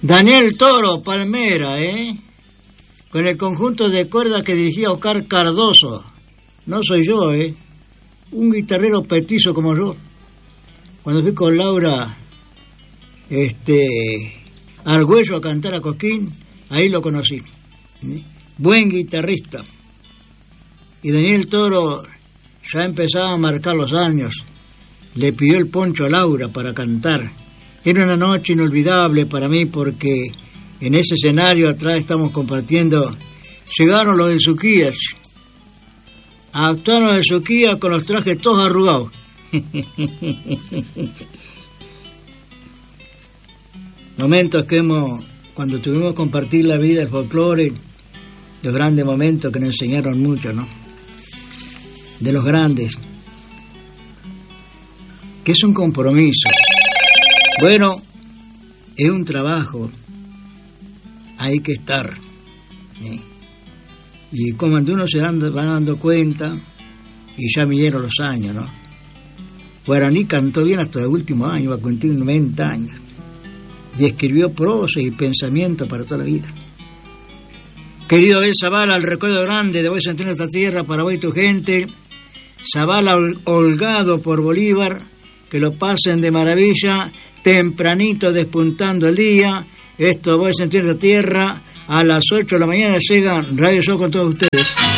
Daniel Toro, Palmera, con el conjunto de cuerdas que dirigía Oscar Cardoso. No soy yo, un guitarrero petizo como yo. Cuando fui con Laura Argüello a cantar a Cosquín, ahí lo conocí. Buen guitarrista. Y Daniel Toro ya empezaba a marcar los años. Le pidió el poncho a Laura para cantar. Era una noche inolvidable para mí porque en ese escenario atrás estamos compartiendo. Llegaron los de Suquías. Actuaron de Suquías con los trajes todos arrugados. Momentos que cuando tuvimos que compartir la vida, el folclore, los grandes momentos que nos enseñaron mucho, ¿no? De los grandes. Que es un compromiso. Bueno, es un trabajo. Hay que estar. Y cuando uno se va dando cuenta, y ya midieron los años, ¿no? Guaraní cantó bien hasta el último año, va a cumplir 90 años. Y escribió prosa y pensamiento para toda la vida. Querido Abel Zavala, el recuerdo grande de voy a sentir esta tierra para vos y tu gente. Zavala holgado por Bolívar, que lo pasen de maravilla, tempranito despuntando el día. Esto voy a sentir esta tierra. A las 8 de la mañana llega Radio Show con todos ustedes.